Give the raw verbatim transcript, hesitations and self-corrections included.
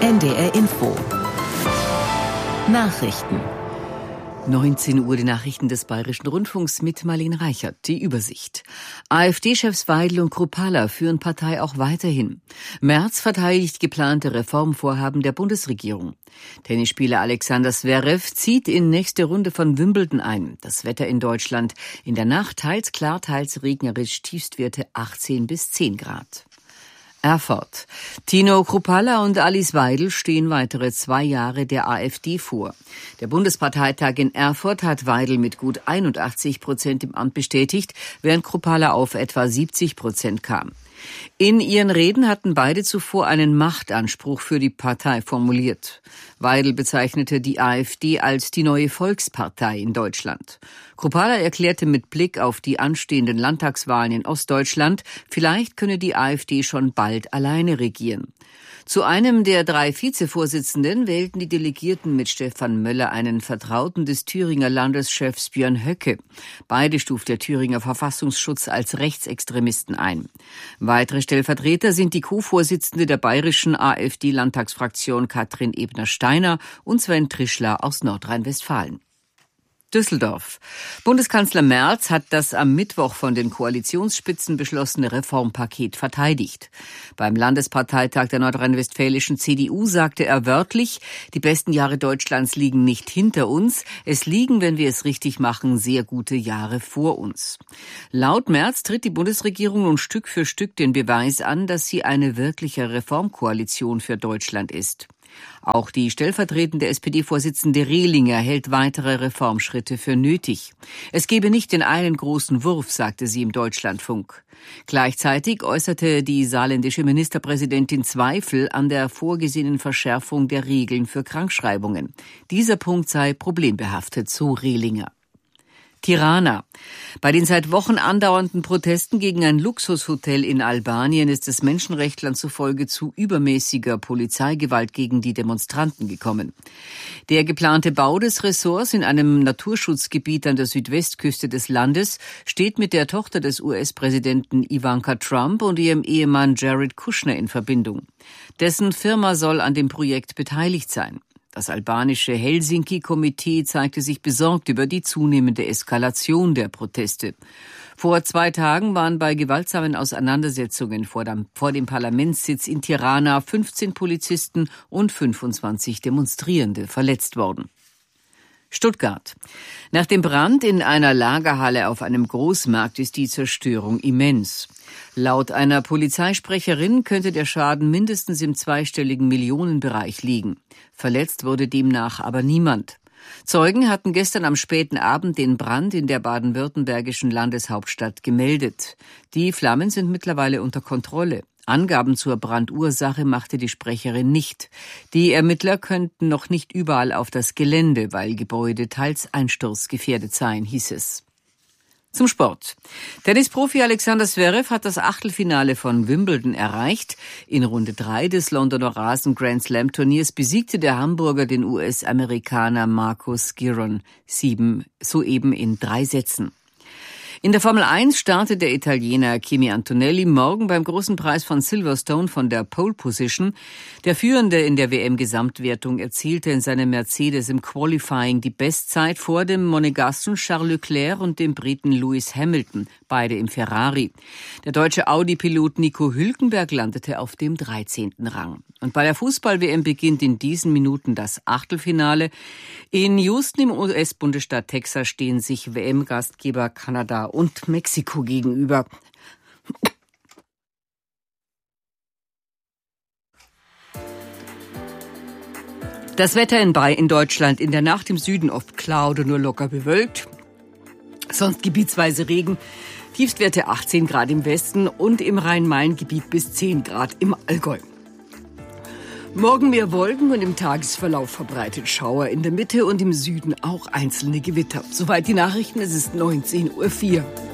N D R Info. Nachrichten. neunzehn Uhr die Nachrichten des Bayerischen Rundfunks mit Marlene Reichert. Die Übersicht. AfD-Chefs Weidel und Kruppalla führen Partei auch weiterhin. Merz verteidigt geplante Reformvorhaben der Bundesregierung. Tennisspieler Alexander Zverev zieht in nächste Runde von Wimbledon ein. Das Wetter in Deutschland. In der Nacht teils klar, teils regnerisch, Tiefstwerte achtzehn bis zehn Grad. Erfurt. Tino Kruppalla und Alice Weidel stehen weitere zwei Jahre der AfD vor. Der Bundesparteitag in Erfurt hat Weidel mit gut einundachtzig Prozent im Amt bestätigt, während Kruppalla auf etwa siebzig Prozent kam. In ihren Reden hatten beide zuvor einen Machtanspruch für die Partei formuliert. Weidel bezeichnete die AfD als die neue Volkspartei in Deutschland. Kruppalla erklärte mit Blick auf die anstehenden Landtagswahlen in Ostdeutschland, vielleicht könne die AfD schon bald alleine regieren. Zu einem der drei Vizevorsitzenden wählten die Delegierten mit Stefan Möller einen Vertrauten des Thüringer Landeschefs Björn Höcke. Beide stuft der Thüringer Verfassungsschutz als Rechtsextremisten ein. Weitere Stellvertreter sind die Co-Vorsitzende der bayerischen AfD-Landtagsfraktion Katrin Ebner-Steiner und Sven Trischler aus Nordrhein-Westfalen. Düsseldorf. Bundeskanzler Merz hat das am Mittwoch von den Koalitionsspitzen beschlossene Reformpaket verteidigt. Beim Landesparteitag der nordrhein-westfälischen C D U sagte er wörtlich, die besten Jahre Deutschlands liegen nicht hinter uns, es liegen, wenn wir es richtig machen, sehr gute Jahre vor uns. Laut Merz tritt die Bundesregierung nun Stück für Stück den Beweis an, dass sie eine wirkliche Reformkoalition für Deutschland ist. Auch die stellvertretende S P D-Vorsitzende Rehlinger hält weitere Reformschritte für nötig. Es gebe nicht den einen großen Wurf, sagte sie im Deutschlandfunk. Gleichzeitig äußerte die saarländische Ministerpräsidentin Zweifel an der vorgesehenen Verschärfung der Regeln für Krankschreibungen. Dieser Punkt sei problembehaftet, so Rehlinger. Tirana. Bei den seit Wochen andauernden Protesten gegen ein Luxushotel in Albanien ist es Menschenrechtlern zufolge zu übermäßiger Polizeigewalt gegen die Demonstranten gekommen. Der geplante Bau des Ressorts in einem Naturschutzgebiet an der Südwestküste des Landes steht mit der Tochter des U S-Präsidenten Ivanka Trump und ihrem Ehemann Jared Kushner in Verbindung. Dessen Firma soll an dem Projekt beteiligt sein. Das albanische Helsinki-Komitee zeigte sich besorgt über die zunehmende Eskalation der Proteste. Vor zwei Tagen waren bei gewaltsamen Auseinandersetzungen vor dem, vor dem Parlamentssitz in Tirana fünfzehn Polizisten und fünfundzwanzig Demonstrierende verletzt worden. Stuttgart. Nach dem Brand in einer Lagerhalle auf einem Großmarkt ist die Zerstörung immens. Laut einer Polizeisprecherin könnte der Schaden mindestens im zweistelligen Millionenbereich liegen. Verletzt wurde demnach aber niemand. Zeugen hatten gestern am späten Abend den Brand in der baden-württembergischen Landeshauptstadt gemeldet. Die Flammen sind mittlerweile unter Kontrolle. Angaben zur Brandursache machte die Sprecherin nicht. Die Ermittler könnten noch nicht überall auf das Gelände, weil Gebäude teils einsturzgefährdet seien, hieß es. Zum Sport. Tennisprofi Alexander Zverev hat das Achtelfinale von Wimbledon erreicht. In Runde drei des Londoner Rasen-Grand-Slam-Turniers besiegte der Hamburger den U S-Amerikaner Marcus Giron sieben soeben in drei Sätzen. In der Formel eins startet der Italiener Kimi Antonelli morgen beim großen Preis von Silverstone von der Pole Position. Der Führende in der W M-Gesamtwertung erzielte in seinem Mercedes im Qualifying die Bestzeit vor dem Monegassen Charles Leclerc und dem Briten Lewis Hamilton, beide im Ferrari. Der deutsche Audi-Pilot Nico Hülkenberg landete auf dem dreizehnten Rang. Und bei der Fußball-W M beginnt in diesen Minuten das Achtelfinale. In Houston im U S-Bundesstaat Texas stehen sich W M-Gastgeber Kanada und Mexiko gegenüber. Das Wetter in, in Deutschland in der Nacht im Süden oft klar oder nur locker bewölkt. Sonst gebietsweise Regen. Tiefstwerte achtzehn Grad im Westen und im Rhein-Main-Gebiet bis zehn Grad im Allgäu. Morgen mehr Wolken und im Tagesverlauf verbreitet Schauer in der Mitte und im Süden auch einzelne Gewitter. Soweit die Nachrichten, es ist neunzehn Uhr vier.